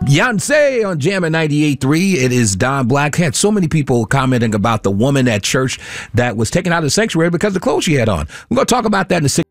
Beyonce on Jam at 98.3. It is Don Black. Had so many people commenting about the woman at church that was taken out of the sanctuary because of the clothes she had on. We're going to talk about that in a